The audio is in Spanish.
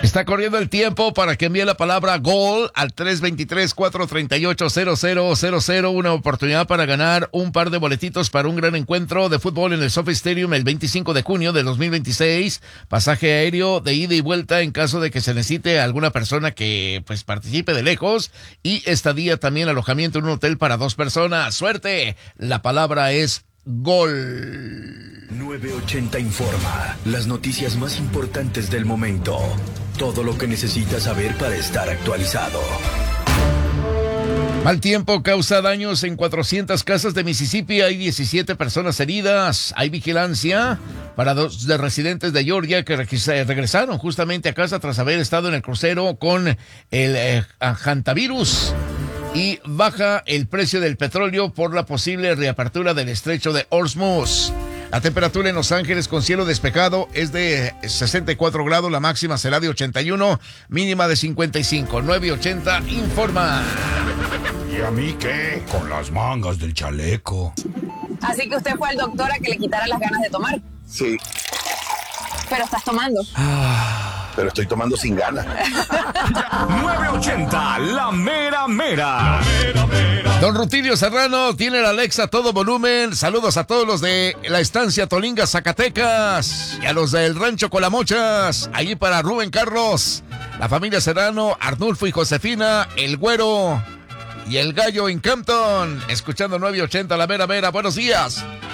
Está corriendo el tiempo para que envíe la palabra gol al 323-438-0000. Una oportunidad para ganar un par de boletitos para un gran encuentro de fútbol en el SoFi Stadium el 25 de junio de 2026. Pasaje aéreo de ida y vuelta en caso de que se necesite alguna persona que pues participe de lejos. Y estadía también, alojamiento en un hotel para 2 personas. ¡Suerte! La palabra es gol. 980 informa. Las noticias más importantes del momento. Todo lo que necesitas saber para estar actualizado. Mal tiempo causa daños en 400 casas de Mississippi. Hay 17 personas heridas. Hay vigilancia para 2 de residentes de Georgia que regresaron justamente a casa tras haber estado en el crucero con el hantavirus. Y baja el precio del petróleo por la posible reapertura del estrecho de Hormuz. La temperatura en Los Ángeles con cielo despejado es de 64 grados, la máxima será de 81, mínima de 55. 980 informa. ¿Y a mí qué? Con las mangas del chaleco. Así que usted fue al doctor a que le quitara las ganas de tomar. Sí. Pero estás tomando. Pero estoy tomando sin ganas. 980, la mera mera. La mera mera. Don Rutilio Serrano tiene la Alexa a todo volumen. Saludos a todos los de la estancia Tolinga, Zacatecas. Y a los del Rancho Colamochas. Allí para Rubén Carlos. La familia Serrano, Arnulfo y Josefina, el Güero y el Gallo en Campton. Escuchando 980, la mera mera. Buenos días.